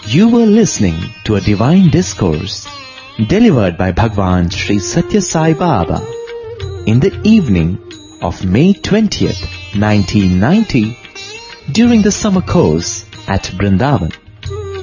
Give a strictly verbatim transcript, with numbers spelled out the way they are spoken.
You were listening to a divine discourse delivered by Bhagwan Sri Satya Sai Baba in the evening of May twentieth, nineteen ninety during the summer course at Vrindavan.